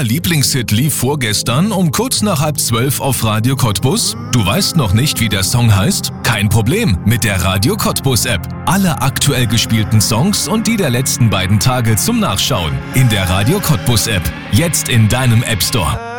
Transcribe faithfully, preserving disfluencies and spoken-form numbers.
neuer Lieblingshit lief vorgestern um kurz nach halb zwölf auf Radio Cottbus? Du weißt noch nicht, wie der Song heißt? Kein Problem, mit der Radio Cottbus App. Alle aktuell gespielten Songs und die der letzten beiden Tage zum Nachschauen. In der Radio Cottbus App. Jetzt in deinem App Store.